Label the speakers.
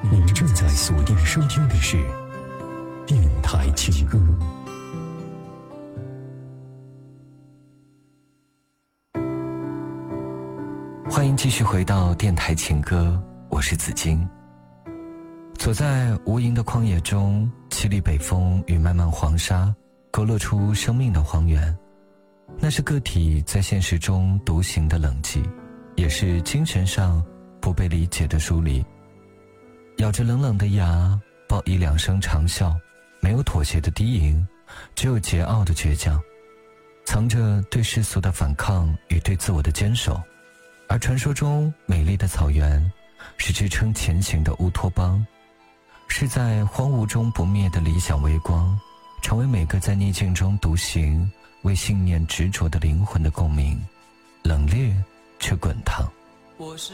Speaker 1: 您正在锁定收听的是电台情歌。
Speaker 2: 欢迎继续回到电台情歌，我是紫金。走在无垠的旷野中，凄厉北风与漫漫黄沙勾勒出生命的荒原。那是个体在现实中独行的冷寂，也是精神上不被理解的疏离。咬着冷冷的牙，报一两声长啸，没有妥协的低吟，只有桀骜的倔强，藏着对世俗的反抗与对自我的坚守。而传说中美丽的草原，是支撑前行的乌托邦，是在荒芜中不灭的理想微光，成为每个在逆境中独行为信念执着的灵魂的共鸣，冷冽却滚烫。
Speaker 3: 我是